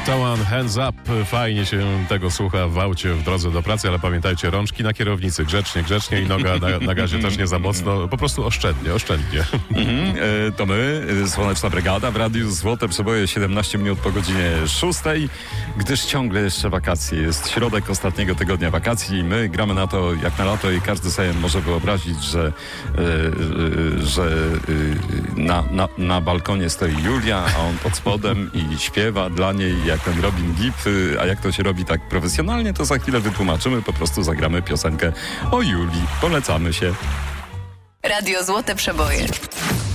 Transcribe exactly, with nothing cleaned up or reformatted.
Tauan, Hands Up. Fajnie się tego słucha w aucie w drodze do pracy, ale pamiętajcie, rączki na kierownicy, grzecznie, grzecznie i noga na, na gazie też nie za mocno, po prostu oszczędnie, oszczędnie. Mhm, e, to my, Słoneczna Brygada w Radiu Złote Przeboje, siedemnaście minut po godzinie szóstej, gdyż ciągle jeszcze wakacje. Jest środek ostatniego tygodnia wakacji i my gramy na to jak na lato i każdy sobie może wyobrazić, że, e, e, że e, na, na, na balkonie stoi Julia, a on pod spodem i śpiewa dla niej jak ten Robin Gibb, a jak to się robi tak profesjonalnie, to za chwilę wytłumaczymy, po prostu zagramy piosenkę o Julii. Polecamy się. Radio Złote Przeboje.